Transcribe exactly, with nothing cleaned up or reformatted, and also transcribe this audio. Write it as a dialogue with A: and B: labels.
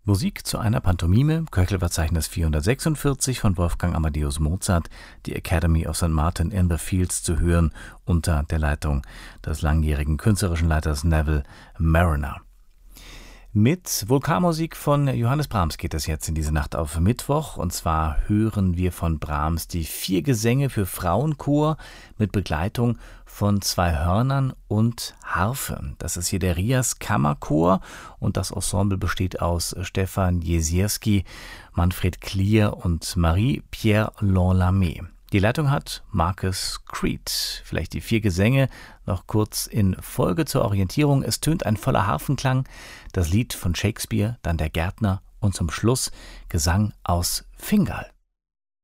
A: Musik zu einer Pantomime, Köchelverzeichnis vierhundertsechsundvierzig von Wolfgang Amadeus Mozart, die Academy of Sankt Martin in the Fields zu hören, unter der Leitung des langjährigen künstlerischen Leiters Neville Marriner. Mit Vokalmusik von Johannes Brahms geht es jetzt in diese Nacht auf Mittwoch. Und zwar hören wir von Brahms die vier Gesänge für Frauenchor mit Begleitung von zwei Hörnern und Harfe. Das ist hier der Rias Kammerchor und das Ensemble besteht aus Stefan Jesierski, Manfred Klier und Marie-Pierre Lonlamé. Die Leitung hat Marcus Creed. Vielleicht die vier Gesänge noch kurz in Folge zur Orientierung. Es tönt ein voller Harfenklang, das Lied von Shakespeare, dann der Gärtner und zum Schluss Gesang aus Fingal.